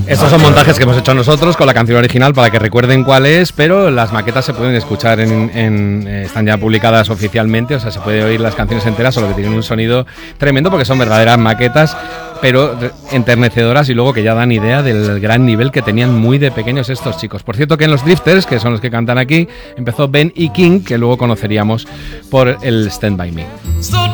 Estos son montajes que hemos hecho nosotros con la canción original para que recuerden cuál es, pero las maquetas se pueden escuchar están ya publicadas oficialmente, o sea, se puede oír las canciones enteras, solo que tienen un sonido tremendo porque son verdaderas maquetas, pero enternecedoras y luego que ya dan idea del gran nivel que tenían muy de pequeños estos chicos. Por cierto que en los Drifters, que son los que cantan aquí, empezó Ben E. King, que luego conoceríamos por el Stand By Me.